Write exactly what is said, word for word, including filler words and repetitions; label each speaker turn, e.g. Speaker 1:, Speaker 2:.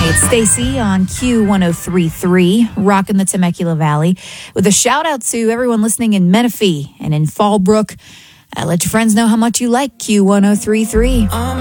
Speaker 1: Hey, it's Stacy on Q one oh three point three, rocking the Temecula Valley, with a shout out to everyone listening in Menifee and in Fallbrook. Uh, let your friends know how much you like Q one oh three point three.